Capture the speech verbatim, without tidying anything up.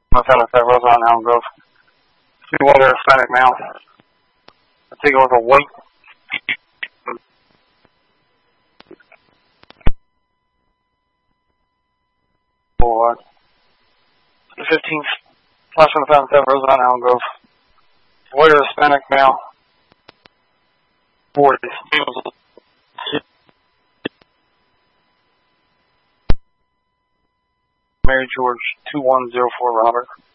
Montana State Rosa on Allen Grove. Two white Hispanic male. I think it was a white. For the fifteenth, slash Montana State Rosa on Allen Grove. White Hispanic male. forty. Mary George two one zero four Robert.